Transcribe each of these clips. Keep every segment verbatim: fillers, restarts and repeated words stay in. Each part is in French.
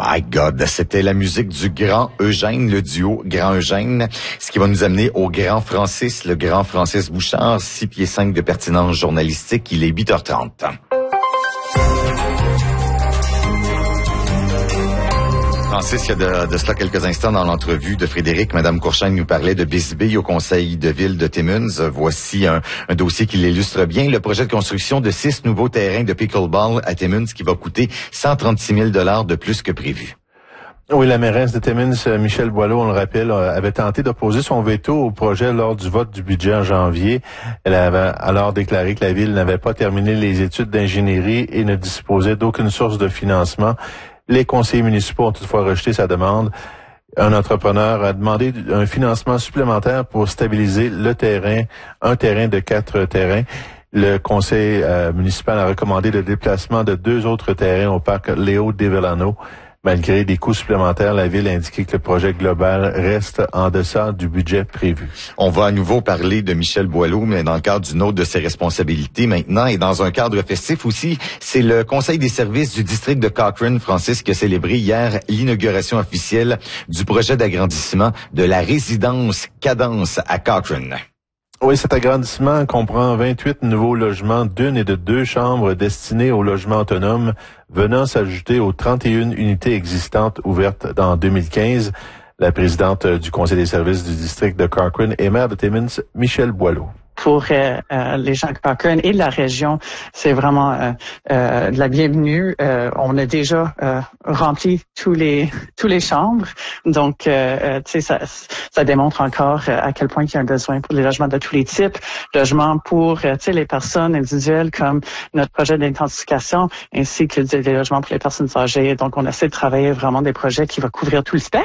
My God, c'était la musique du Grand Eugène, le duo Grand Eugène, ce qui va nous amener au Grand Francis, le Grand Francis Bouchard, six pieds cinq de pertinence journalistique, il est huit heures trente. Francis, il y a de, de cela quelques instants dans l'entrevue de Frédéric, Madame Courchaine nous parlait de Bisbee au conseil de ville de Timmins. Voici un, un dossier qui l'illustre bien. Le projet de construction de six nouveaux terrains de pickleball à Timmins qui va coûter cent trente-six mille dollars de plus que prévu. Oui, la mairesse de Timmins, Michèle Boileau, on le rappelle, avait tenté d'opposer son veto au projet lors du vote du budget en janvier. Elle avait alors déclaré que la ville n'avait pas terminé les études d'ingénierie et ne disposait d'aucune source de financement. Les conseillers municipaux ont toutefois rejeté sa demande. Un entrepreneur a demandé un financement supplémentaire pour stabiliser le terrain, un terrain de quatre terrains. Le conseil euh, municipal a recommandé le déplacement de deux autres terrains au parc Léo de Villano. Malgré des coûts supplémentaires, la ville a indiqué que le projet global reste en deçà du budget prévu. On va à nouveau parler de Michèle Boileau, mais dans le cadre d'une autre de ses responsabilités maintenant et dans un cadre festif aussi. C'est le Conseil des services du district de Cochrane, Francis, qui a célébré hier l'inauguration officielle du projet d'agrandissement de la résidence Cadence à Cochrane. Oui, cet agrandissement comprend vingt-huit nouveaux logements d'une et de deux chambres destinés au logement autonome, venant s'ajouter aux trente et une unités existantes ouvertes en deux mille quinze. La présidente du Conseil des services du district de Cochrane et maire de Timmins, Michèle Boileau. Pour euh, euh, les gens de Cochrane et de la région, c'est vraiment euh, euh, de la bienvenue. Euh, on a déjà euh, rempli tous les tous les chambres, donc euh, tu sais ça ça démontre encore à quel point il y a un besoin pour les logements de tous les types, logements pour tu sais les personnes individuelles comme notre projet d'intensification, ainsi que des logements pour les personnes âgées. Donc on essaie de travailler vraiment des projets qui vont couvrir tout le spectre.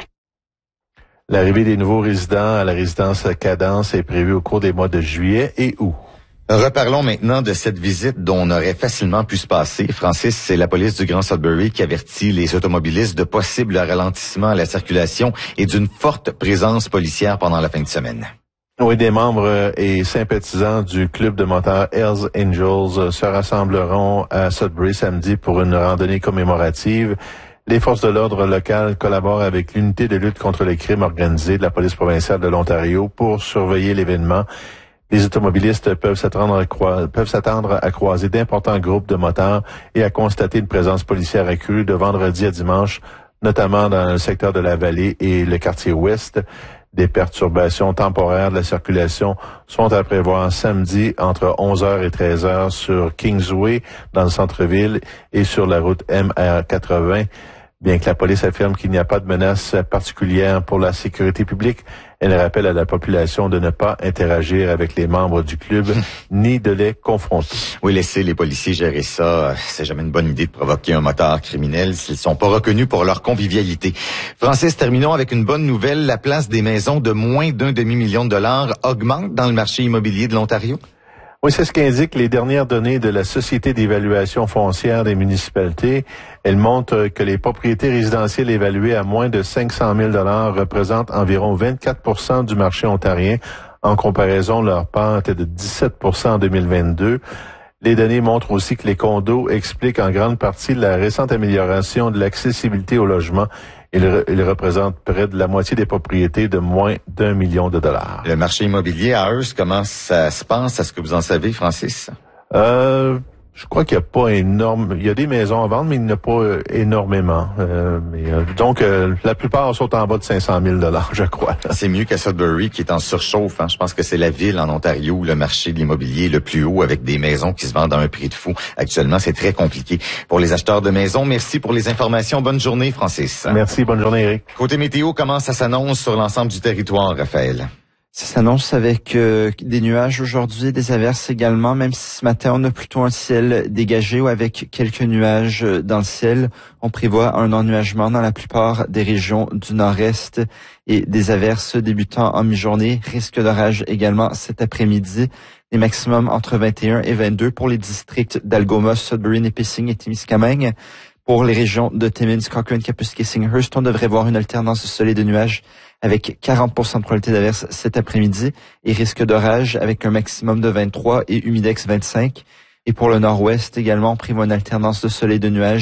L'arrivée des nouveaux résidents à la résidence Cadence est prévue au cours des mois de juillet et août. Reparlons maintenant de cette visite dont on aurait facilement pu se passer. Francis, c'est la police du Grand Sudbury qui avertit les automobilistes de possibles ralentissements à la circulation et d'une forte présence policière pendant la fin de semaine. Oui, des membres et sympathisants du club de motards Hells Angels se rassembleront à Sudbury samedi pour une randonnée commémorative. Les forces de l'ordre locales collaborent avec l'unité de lutte contre les crimes organisés de la police provinciale de l'Ontario pour surveiller l'événement. Les automobilistes peuvent s'attendre à, croi- peuvent s'attendre à croiser d'importants groupes de motards et à constater une présence policière accrue de vendredi à dimanche, notamment dans le secteur de la vallée et le quartier ouest. Des perturbations temporaires de la circulation sont à prévoir samedi entre onze heures et treize heures sur Kingsway dans le centre-ville et sur la route M R quatre-vingts. Bien que la police affirme qu'il n'y a pas de menace particulière pour la sécurité publique, elle rappelle à la population de ne pas interagir avec les membres du club ni de les confronter. Oui, laisser les policiers gérer ça, c'est jamais une bonne idée de provoquer un motard criminel s'ils sont pas reconnus pour leur convivialité. Francis, terminons avec une bonne nouvelle. La place des maisons de moins d'un demi-million de dollars augmente dans le marché immobilier de l'Ontario. Oui, c'est ce qu'indiquent les dernières données de la Société d'évaluation foncière des municipalités. Elles montrent que les propriétés résidentielles évaluées à moins de cinq cent mille dollars représentent environ vingt-quatre pour cent du marché ontarien. En comparaison, leur part était de dix-sept pour cent en deux mille vingt-deux. Les données montrent aussi que les condos expliquent en grande partie la récente amélioration de l'accessibilité au logement. Ils, re- ils représentent près de la moitié des propriétés de moins d'un million de dollars. Le marché immobilier à Hearst, comment ça se passe? Est-ce que vous en savez, Francis? Euh, je crois qu'il n'y a pas énorme. Il y a des maisons à vendre, mais il n'y en a pas euh, énormément. Euh, mais, euh, donc, euh, la plupart sont en bas de cinq cent mille dollars, je crois. C'est mieux qu'à Sudbury, qui est en surchauffe. Hein. Je pense que c'est la ville en Ontario où le marché de l'immobilier est le plus haut, avec des maisons qui se vendent à un prix de fou. Actuellement, c'est très compliqué pour les acheteurs de maisons. Merci pour les informations. Bonne journée, Francis. Merci, bonne journée, Eric. Côté météo, comment ça s'annonce sur l'ensemble du territoire, Raphaël? Ça s'annonce avec euh, des nuages aujourd'hui, des averses également, même si ce matin on a plutôt un ciel dégagé ou avec quelques nuages dans le ciel. On prévoit un ennuagement dans la plupart des régions du nord-est et des averses débutant en mi-journée. Risque d'orage également cet après-midi. Les maximums entre vingt et un et vingt-deux pour les districts d'Algoma, Sudbury, Nipissing et Témiscamingue. Pour les régions de Timmins, Cochrane, Kapuskasing-Hearst, on devrait voir une alternance de soleil et de nuages avec quarante pour cent de probabilité d'averse cet après-midi et risque d'orage avec un maximum de vingt-trois et humidex vingt-cinq. Et pour le nord-ouest également, on prévoit une alternance de soleil et de nuages,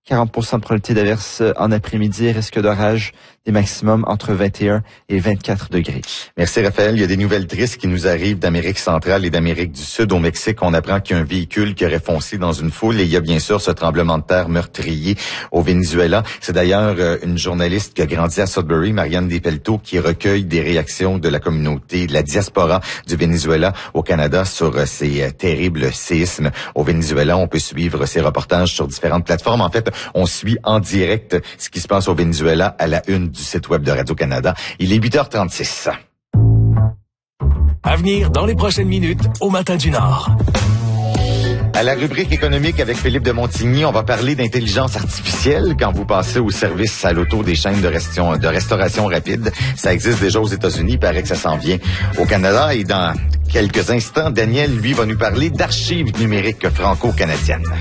quarante pour cent de probabilité d'averse en après-midi, risque d'orage, des maximums entre vingt et un et vingt-quatre degrés. Merci Raphaël. Il y a des nouvelles tristes qui nous arrivent d'Amérique centrale et d'Amérique du Sud. Au Mexique, on apprend qu'il y a un véhicule qui aurait foncé dans une foule et il y a bien sûr ce tremblement de terre meurtrier au Venezuela. C'est d'ailleurs une journaliste qui a grandi à Sudbury, Marianne Despelto, qui recueille des réactions de la communauté, de la diaspora du Venezuela au Canada sur ces terribles séismes au Venezuela. On peut suivre ces reportages sur différentes plateformes. En fait, on suit en direct ce qui se passe au Venezuela à la une du site web de Radio-Canada. Il est huit heures trente-six. À venir dans les prochaines minutes au Matin du Nord. À la rubrique économique avec Philippe de Montigny, on va parler d'intelligence artificielle quand vous passez au service à l'auto des chaînes de, restauration, de restauration rapide. Ça existe déjà aux États-Unis, il paraît que ça s'en vient au Canada. Et dans quelques instants, Daniel, lui, va nous parler d'archives numériques franco-canadiennes.